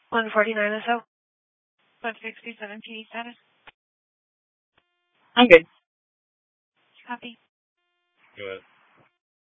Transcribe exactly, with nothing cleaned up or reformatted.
one forty-nine or so. one sixty-seven P D status. I'm good. Copy. Go ahead.